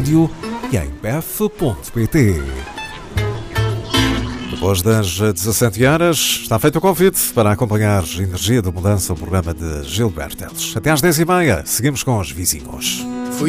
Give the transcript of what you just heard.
e em bef.pt. Depois das 17 horas, está feito o convite para acompanhar Energia da Mudança, o programa de Gilberto Teles. Até às 10h30, seguimos com os vizinhos.